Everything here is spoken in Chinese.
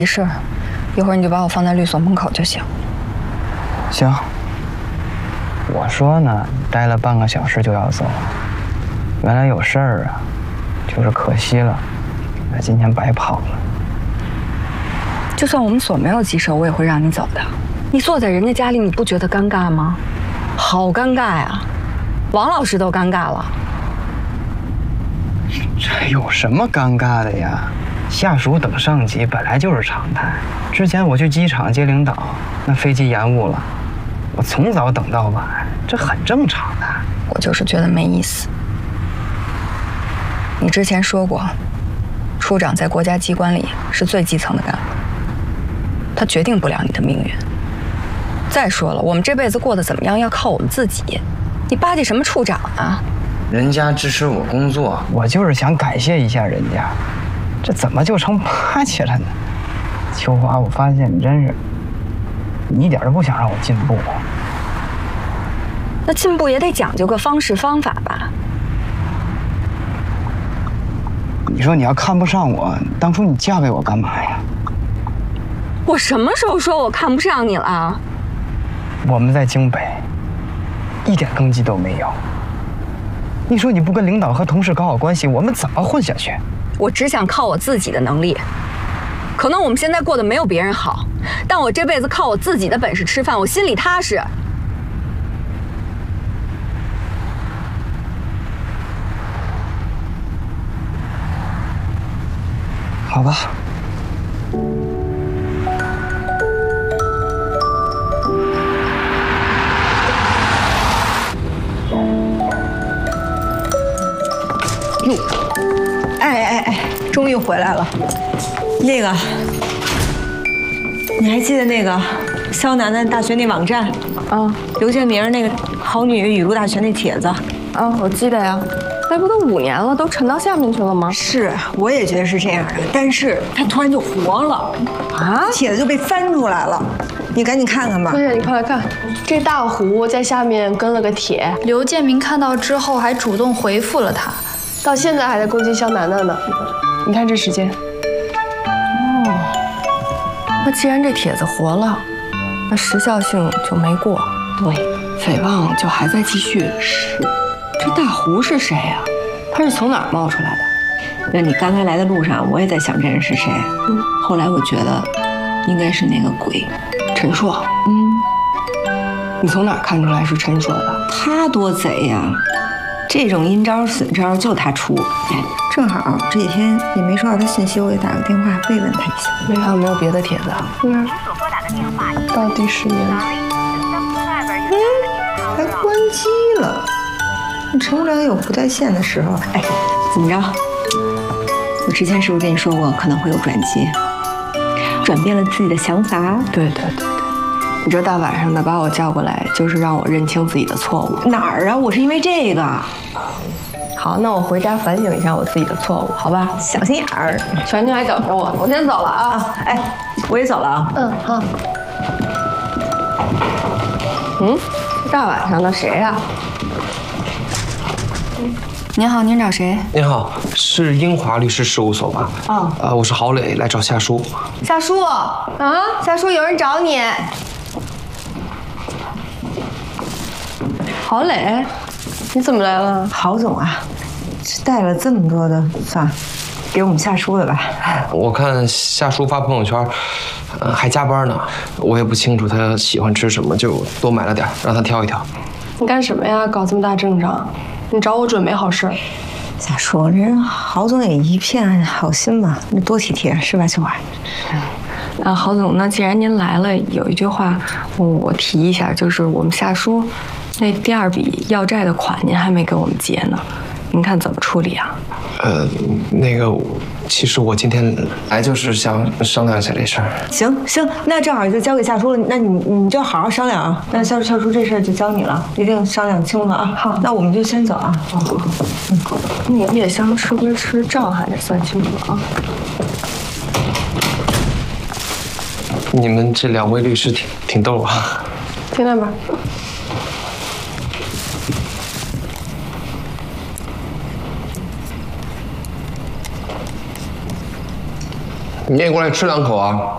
没事，一会儿你就把我放在律所门口就行。 行。我说呢，待了半个小时就要走，原来有事儿啊，就是可惜了，那今天白跑了。 就算我们所没有鸡舍，我也会让你走的。你坐在人家家里，你不觉得尴尬吗？好尴尬呀！王老师都尴尬了。 这有什么尴尬的呀？下属等上级本来就是常态。之前我去机场接领导，那飞机延误了，我从早等到晚，这很正常的。 我就是觉得没意思。你之前说过，处长在国家机关里是最基层的干部，他决定不了你的命运。再说了，我们这辈子过得怎么样要靠我们自己，你巴结什么处长啊？ 人家支持我工作，我就是想感谢一下人家，这怎么就成巴结了呢？秋华，我发现你真是，你一点都不想让我进步。 那进步也得讲究个方式方法吧？ 你说你要看不上我，当初你嫁给我干嘛呀？ 我什么时候说我看不上你了？ 我们在京北，一点根基都没有。你说你不跟领导和同事搞好关系，我们怎么混下去？ 我只想靠我自己的能力。可能我们现在过得没有别人好，但我这辈子靠我自己的本事吃饭，我心里踏实。 好吧。 哟，哎，终于回来了。那个，你还记得那个肖楠楠大学那网站啊？刘建明那个好女语录大全那帖子啊，我记得呀。那不都5年了，都沉到下面去了吗？ 是，我也觉得是这样的。但是他突然就活了，啊，帖子就被翻出来了。你赶紧看看吧。 对，你快来看，这大胡在下面跟了个帖， 刘建明看到之后还主动回复了他， 到现在还在攻击肖楠楠呢。你看这时间。 哦，那既然这帖子活了，那时效性就没过。 对， 诽谤就还在继续。 是。 这大胡是谁呀？他是从哪儿冒出来的？ 那你刚才来的路上，我也在想这人是谁。后来我觉得，应该是那个鬼， 陈硕。你从哪儿看出来是陈硕的？ 他多贼呀！这种阴招损招就他出。哎，正好这几天也没收到他信息，我给打个电话慰问他一下。 没看有没有别的帖子啊？ 倒计时延了。 还关机了。陈部长有不在线的时候。哎，怎么着？我之前是不是跟你说过可能会有转机？转变了自己的想法？ 对。你这大晚上的把我叫过来，就是让我认清自己的错误。 哪儿啊？我是因为这个。 好，那我回家反省一下我自己的错误，好吧？ 小心眼儿， 全天来等着我，我先走了啊！ 哎，我也走了啊。 好。大晚上的谁呀？ 您好，您找谁？ 您好，是英华律师事务所吧？我是郝磊，来找夏叔。 夏叔啊，夏叔，有人找你。郝磊，你怎么来了？ 郝总啊，带了这么多的饭，给我们夏叔的吧？ 我看夏叔发朋友圈，还加班呢。我也不清楚他喜欢吃什么，就多买了点，让他挑一挑。 你干什么呀？搞这么大阵仗？你找我准没好事？ 瞎说，人郝总也一片好心嘛，你多体贴是吧，秋华？ 郝总，那既然您来了，有一句话我提一下，就是我们夏叔那第2笔要债的款您还没给我们结呢，您看怎么处理啊？ 那个，其实我今天来就是想商量一下这事儿。 行，那正好就交给夏叔了。那你就好好商量啊。那夏叔这事儿就交你了，一定商量清楚啊。好，那我们就先走啊。 你夜宵吃归吃，账还得算清楚啊。 你们这2位律师挺逗啊。 听那边。 你也过来吃2口啊。